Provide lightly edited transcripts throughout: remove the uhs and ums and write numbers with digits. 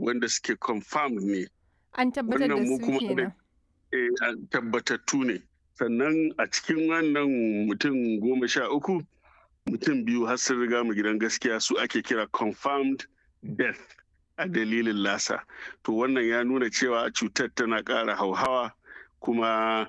wanda suke confirmed ne. An tabbatar Wannan da mu su kuma kenan. tabbatattu ne. Sannan a cikin wannan mutum 13, mutum 2 har sun riga mu gidan gaskiya, su ake kira confirmed death a dalilin lasa. To wannan ya nuna cewa cutar tana ƙara hauhawa, kuma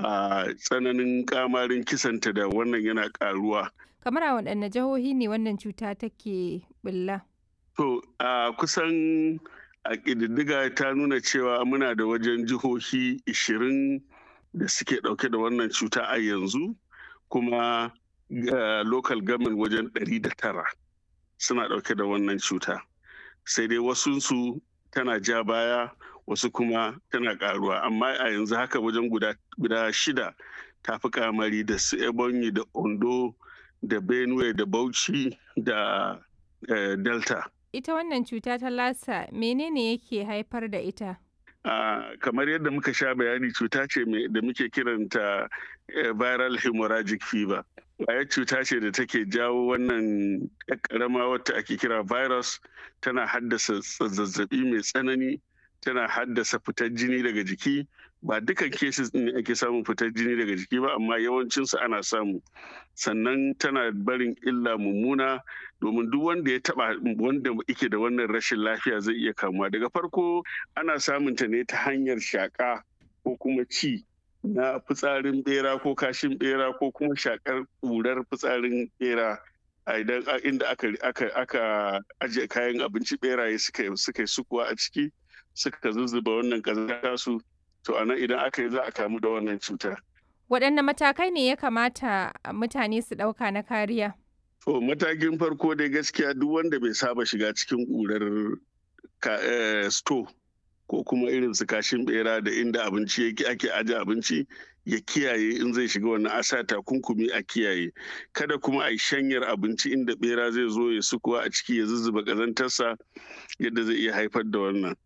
tsananin kamarin kisanta da wannan yana ƙaruwa. Kamar a waɗanne jihohi ne wannan cuta take ɓulla? To kusan a ƙididdiga ta nuna cewa muna da wajen jihohi 20 da suke ɗauke da wannan cuta a yanzu, kuma local government wajen 109 suna ɗauke da wannan cuta. Sai dai wasunsu tana ja baya, wasu kuma tana ƙaruwa. Amma a yanzu haka wajen guda 6 ta fi kamari, da su Ebonyi, da Ondo, da Benue, da Bauchi, da Delta. Ita wannan cuta ta lasa menene yake haifar da ita? Kamar yadda muka sha bayani, cuta ce da muke kiranta viral hemorrhagic fever. Ƙwayar cuta ce da take jawo wannan ƙarama wata ake kira virus, tana haddasa zazzabi mai tsanani, tana haddasa fitar jini daga jiki. Ba dukan cases ne ake samun fitar jini daga jiki ba, amma yawancinsu ana samu. Sannan tana barin illa mummuna, domin duk wanda ya taba wanda yake da wannan rashin lafiya zai iya kamuwa. Daga farko ana samun ta ne ta hanyar shaƙa ko kuma ci na fitsarin bera ko kashin bera, ko kuma shakar ƙurar fitsarin bera. Idan inda aka ajiye kayan abinci, beraye suka yi sukuwa a ciki, suka zuzzuba wannan ƙazanta su, to anan idan aka yi za a kamu da wannan cuta. Waɗanne matakai ne ya kamata mutane su ɗauka na kariya? To matakin farko dai gaskiya duk wanda bai saba shiga cikin ƙurar store ko kuma irin su kashin bera da inda abinci ake aje abinci, ya kiyaye. In zai shiga wannan asa takunkumi a kiyaye. Kada kuma a yi shanyar abinci inda bera zai zo ya sukuwa a ciki, ya zuzzuba ƙazantarsa, yadda zai iya haifar da wannan.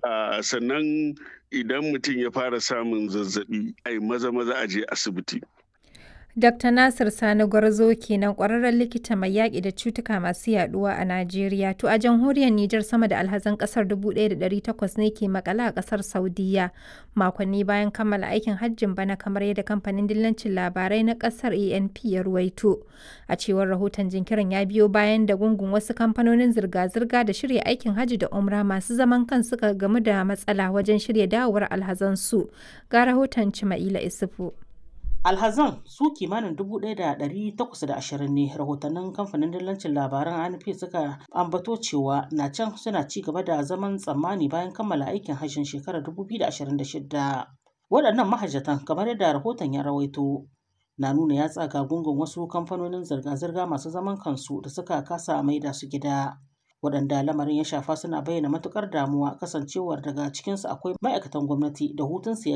Sannan idan mutum ya fara samun zazzabi, ai maza a je asibiti. Dr. Nasir Sani Gwarzo kenan, ƙwararren likita mai yaƙi da cutuka masu yaɗuwa a Najeriya. To a jamhuriyar Nijar, sama da alhazan ƙasar 1,800 ne ke maƙale a ƙasar Saudiyya, makonni bayan kammala aikin hajjin bana, kamar yadda kamfanin dillancin labarai na ƙasar ANP ya ruwaito. A cewar rahoton, jinkirin ya biyo bayan da gungun wasu kamfanonin zirga-zirga da shirya aikin hajji da umra masu zaman kansu suka gamu da matsala wajen shirya dawowar alhazansu. Ga rahoton Cima'ila Isufu. Alhazan su kimanin 1,820 ne. Rahotannin kamfanin dillancin labaran ANP suka ambato cewa na can suna ci gaba da zaman tsammani bayan kammala aikin hajjin shekarar 2026. Waɗannan mahajjatan, kamar yadda rahoton ya rawaito, na nuna yatsa ga gungun wasu kamfanonin zirga-zirga masu zaman kansu da suka kasa maida su gida. Waɗanda lamarin ya shafa suna bayyana matuƙar damuwa, kasancewar daga cikinsu akwai ma'aikatan gwamnati da hutunsu ya